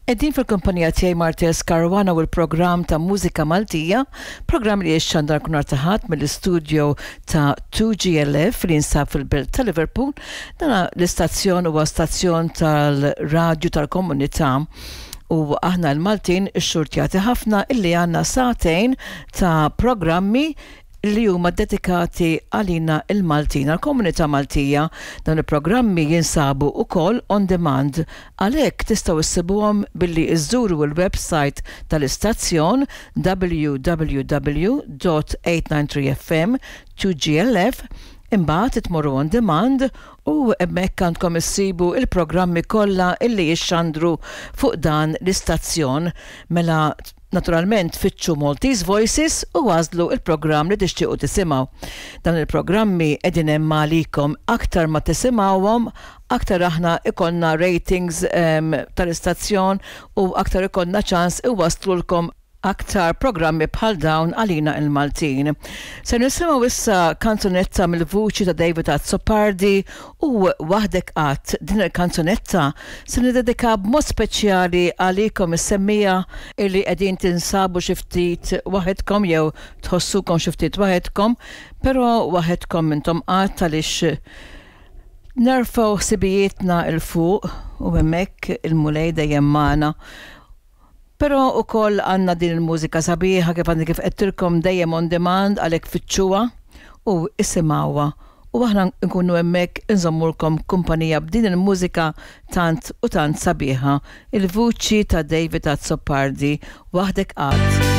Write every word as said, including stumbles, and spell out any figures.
Eddin fil-kumpanija tiegħi Martes Caruana u l-programm ta' Mużika Maltija, programm li jixxandar kunar taħat mill-istudio ta' two G L F li jinsab fil-Belt ta' Liverpool. Dana l-istazzjon huwa stazzjon tal-radju tal-komunità u aħna l-Maltin ix-xurtjati ħafna illi għandna satejn ta' programmi li huma dedikati għalina il-Maltina, l-komunità Maltija. Dan il-programmi jinsabu ukoll on demand, għalhekk tistgħu issibuhom billi iżżuru l-website tal-istazzjon w w w dot eight nine three f m two G L F, imbagħad titmorru on demand u hemmhekk għandkom issibu il-programmi kollha illi jixxandru fuq dan l-istazzjon. Mela naturalment fitxu Maltese Voices u għażlu il-programm li tixtiequ tisimgħu. Dan il-programmi qegħdin hemm għalikom, aktar ma tisimgħuhom aktar aħna ikollna ratings um, tal-istazzjon u aktar ikollna ċans iwasslulkom aktar programmi bħal dawn għalina il-Maltin. Se nisimgħu issa kanzunetta mill-vuċi ta' David Azzopardi u Waħdek Qatt. Din il-kanzunetta se nidedika b'mod speċjali għalikom is-semmija illi qegħdin tinsabu xi ftit waħedkom jew tħossukom xi ftit waħedkom, però waħedkom intom qatt għaliex nerfgħu ħsibijietna il fuq u hemmhekk il-mulej dejjem magħna. Pero u koll għanna din il-mużika sabiħa kif għandi kif għettilkom dejjem on demand għalek fitxuwa u isimawa. U għahna nkunu emmek nżommulkom kumpanija b'din il-mużika tant u tant sabiħa. Il-vuċi ta' David Azzopardi, Waħdek Qatt.